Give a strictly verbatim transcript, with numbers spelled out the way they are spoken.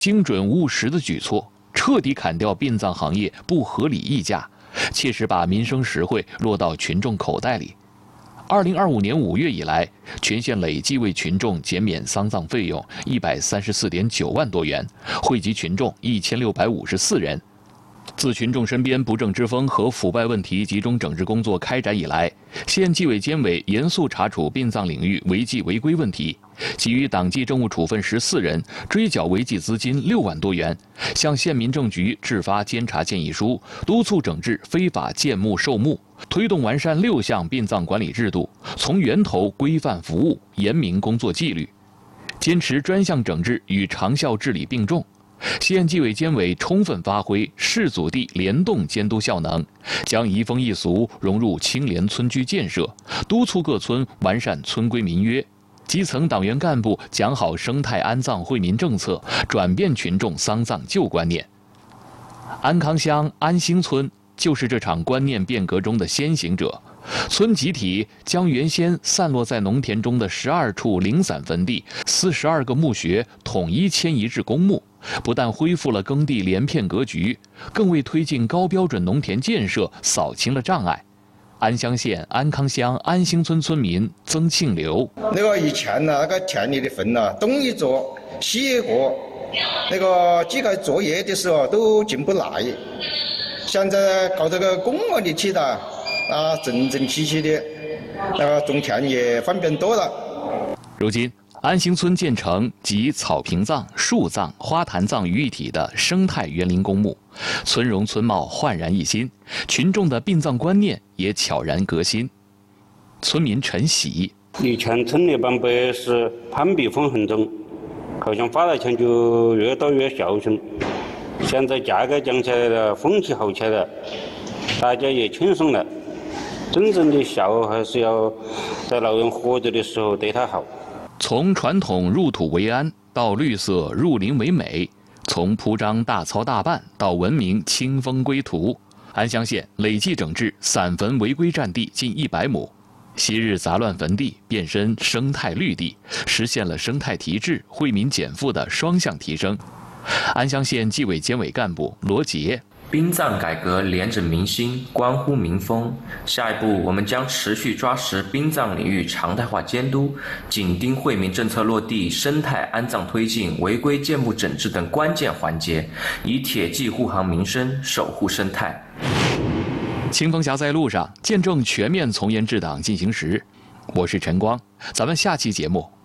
精准务实的举措，彻底砍掉殡葬行业不合理溢价，切实把民生实惠落到群众口袋里。二零二五年五月以来，全县累计为群众减免丧葬费用一百三十四点九万多元，惠及群众一千六百五十四人。自群众身边不正之风和腐败问题集中整治工作开展以来，县纪委监委严肃查处殡葬领域违纪违规问题，给予党纪政务处分十四人，追缴违纪资金六万多元，向县民政局制发监察建议书，督促整治非法建墓售墓，推动完善六项殡葬管理制度，从源头规范服务，严明工作纪律，坚持专项整治与长效治理并重。县纪委监委充分发挥市组地联动监督效能，将移风易俗融入青联村居建设，督促各村完善村规民约，基层党员干部讲好生态安葬惠民政策，转变群众丧葬旧观念。安康乡安兴村就是这场观念变革中的先行者。村集体将原先散落在农田中的十二处零散坟地、四十二个墓穴统一迁移至公墓，不但恢复了耕地连片格局，更为推进高标准农田建设扫清了障碍。安乡县安康乡安兴村村民曾庆留： 那个以前呢，那个田里的坟呢，东一座西一个，那个几个作业的时候都进不来。现在搞这个公墓的起的。啊，整整齐齐的，那个种田也方便多了。 如今，安兴村建成集草坪葬、树葬、花坛葬于一体的生态园林公墓，村容村貌焕然一新，群众的殡葬观念也悄然革新。村民陈喜： 以前村里版本是攀比风很重，好像花了钱就越多越孝顺，现在价格降下来了，风气好起来了，大家也轻松了。真正的孝还是要在老人活着的时候对他好。 从传统入土为安到绿色入林为美，从铺张大操大办到文明清风归途，安乡县累计整治散坟违规占地近一百亩，昔日杂乱坟地变身生态绿地，实现了生态提质、惠民减负的双向提升。安乡县纪委监委干部罗杰： 殡葬改革连着民心，关乎民风。下一步，我们将持续抓实殡葬领域常态化监督，紧盯惠民政策落地、生态安葬推进、违规建墓整治等关键环节，以铁骑护航民生，守护生态。 清风侠在路上，见证全面从严治党进行时。我是陈光，咱们下期节目